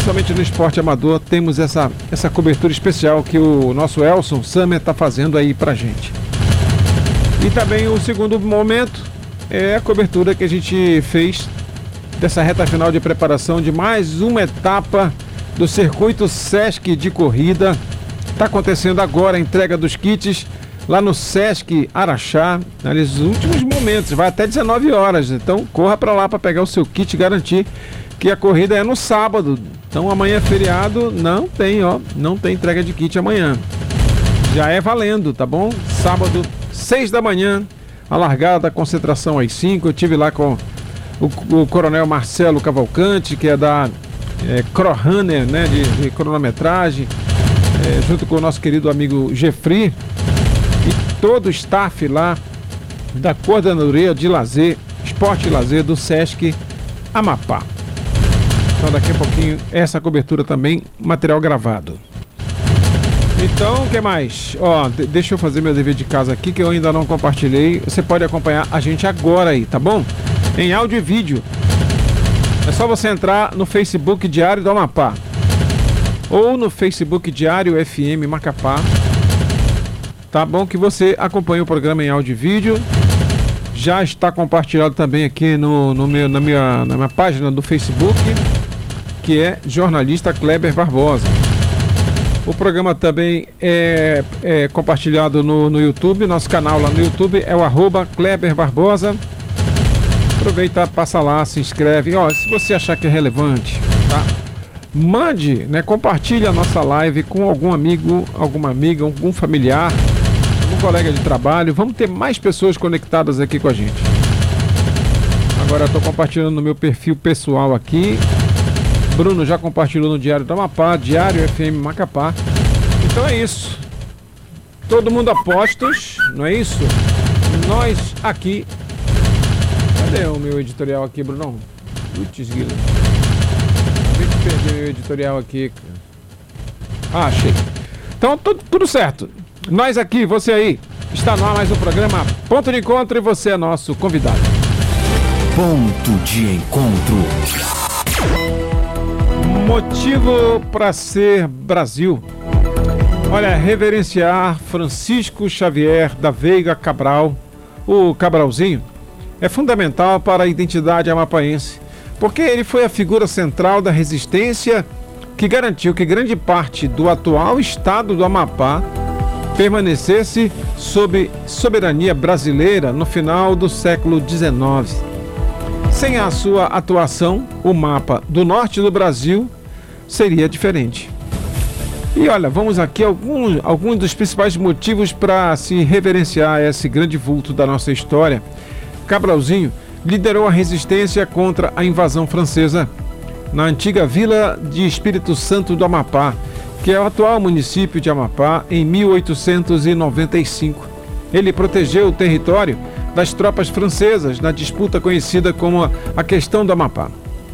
principalmente no esporte amador, temos essa cobertura especial que o nosso Elson Summer está fazendo aí pra gente. E também o segundo momento é a cobertura que a gente fez dessa reta final de preparação de mais uma etapa do Circuito Sesc de corrida. Está acontecendo agora a entrega dos kits lá no Sesc Araxá, nos últimos momentos, vai até 19 horas, então corra para lá para pegar o seu kit e garantir que a corrida é no sábado. Então amanhã é feriado, não tem entrega de kit amanhã. Já é valendo, tá bom? Sábado, 6 da manhã, a largada, a concentração às 5. Eu tive lá com o coronel Marcelo Cavalcante, que é da Crorunner, né, de cronometragem, junto com o nosso querido amigo Jeffrey e todo o staff lá da Coordenadoria de Lazer, Esporte e Lazer do Sesc Amapá. Então daqui a pouquinho essa cobertura também, material gravado. Então, o que mais? Deixa eu fazer meu dever de casa aqui, que eu ainda não compartilhei. Você pode acompanhar a gente agora aí, tá bom? Em áudio e vídeo. É só você entrar no Facebook Diário do Amapá ou no Facebook Diário FM Macapá. Tá bom que você acompanha o programa em áudio e vídeo. Já está compartilhado também aqui na minha página do Facebook, que é jornalista Kleber Barbosa. O programa também é compartilhado no YouTube. Nosso canal lá no YouTube é o @Kleber Barbosa. Aproveita, passa lá, se inscreve. Se você achar que é relevante, tá? Mande, né? Compartilhe a nossa live com algum amigo, alguma amiga, algum familiar, algum colega de trabalho. Vamos ter mais pessoas conectadas aqui com a gente. Agora eu estou compartilhando no meu perfil pessoal aqui. Bruno já compartilhou no Diário do Amapá, Diário FM Macapá. Então é isso. Todo mundo a postos, não é isso? Nós aqui. Cadê o meu editorial aqui, Brunão? Putz, Guilherme. Acabei de perder meu editorial aqui. Achei. Então tudo certo. Nós aqui, você aí. Está no ar mais um programa Ponto de Encontro e você é nosso convidado. Ponto de Encontro. Motivo para ser Brasil. Olha, reverenciar Francisco Xavier da Veiga Cabral, o Cabralzinho, é fundamental para a identidade amapaense, porque ele foi a figura central da resistência que garantiu que grande parte do atual estado do Amapá permanecesse sob soberania brasileira no final do século XIX. Sem a sua atuação, o mapa do norte do Brasil seria diferente. E olha, vamos aqui alguns dos principais motivos para se reverenciar esse grande vulto da nossa história. Cabralzinho liderou a resistência contra a invasão francesa na antiga vila de Espírito Santo do Amapá, que é o atual município de Amapá, em 1895. Ele protegeu o território das tropas francesas na disputa conhecida como a Questão do Amapá.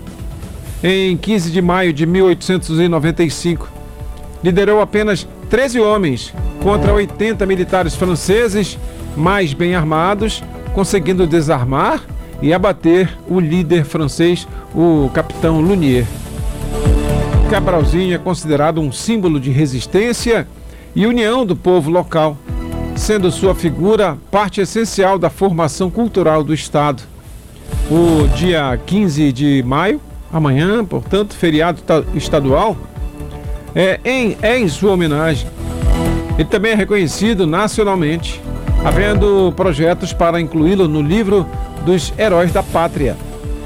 Em 15 de maio de 1895, liderou apenas 13 homens contra 80 militares franceses mais bem armados, conseguindo desarmar e abater o líder francês, o capitão Lunier. Cabralzinho é considerado um símbolo de resistência e união do povo local, sendo sua figura parte essencial da formação cultural do Estado. O dia 15 de maio, amanhã, portanto, feriado estadual, é em sua homenagem. Ele também é reconhecido nacionalmente, havendo projetos para incluí-lo no livro dos Heróis da Pátria.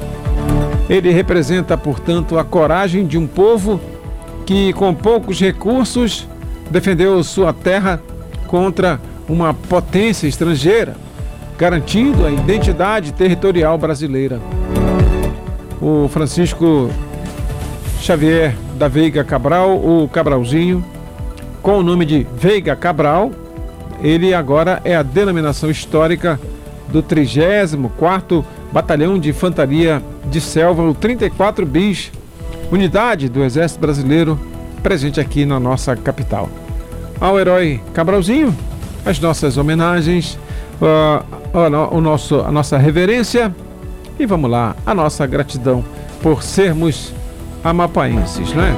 Ele representa, portanto, a coragem de um povo que, com poucos recursos, defendeu sua terra contra uma potência estrangeira, garantindo a identidade territorial brasileira. O Francisco Xavier da Veiga Cabral, o Cabralzinho, com o nome de Veiga Cabral, ele agora é a denominação histórica do 34º Batalhão de Infantaria de Selva, o 34 Bis, unidade do Exército Brasileiro, presente aqui na nossa capital. Ao herói Cabralzinho, as nossas homenagens, a nossa reverência e vamos lá, a nossa gratidão por sermos amapaenses, né?